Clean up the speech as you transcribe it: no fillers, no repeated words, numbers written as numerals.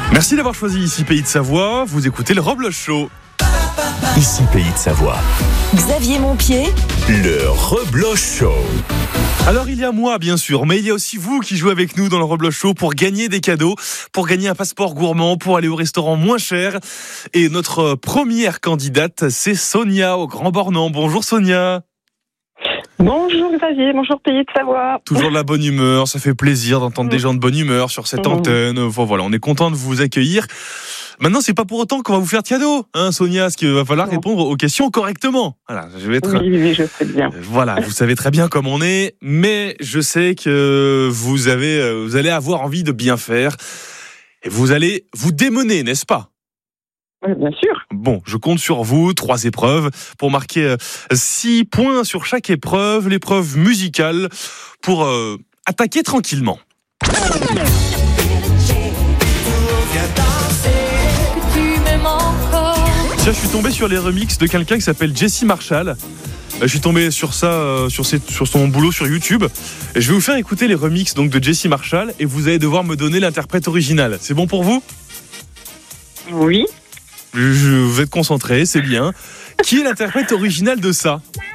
Merci d'avoir choisi Ici Pays de Savoie. Vous écoutez le Rebloche Show. Ici Pays de Savoie. Xavier Montpied. Le Rebloche Show. Alors il y a moi bien sûr, mais il y a aussi vous qui jouez avec nous dans le Rebloche Show pour gagner des cadeaux, pour gagner un passeport gourmand, pour aller au restaurant moins cher. Et notre première candidate, c'est Sonia au Grand Bornand. Bonjour Sonia. Bonjour Xavier, bonjour Pays de Savoie. Toujours de la bonne humeur, ça fait plaisir d'entendre des gens de bonne humeur sur cette antenne. Voilà, on est content de vous accueillir. Maintenant, c'est pas pour autant qu'on va vous faire de cadeau, hein, Sonia, parce qu'il va falloir répondre aux questions correctement. Voilà, je vais être. Oui, je sais bien. Voilà, vous savez très bien comme on est, mais je sais que vous allez avoir envie de bien faire et vous allez vous démener, n'est-ce pas? Oui, bien sûr. Bon, je compte sur vous, 3 épreuves, pour marquer 6 points sur chaque épreuve, l'épreuve musicale, pour attaquer tranquillement. Tiens, je suis tombé sur les remixes de quelqu'un qui s'appelle Jessie Marshall. Je suis tombé sur ça, sur son boulot sur YouTube. Et je vais vous faire écouter les remixes donc, de Jessie Marshall et vous allez devoir me donner l'interprète original. C'est bon pour vous? Oui. Vous êtes concentrés, c'est bien. Qui est l'interprète original de ça?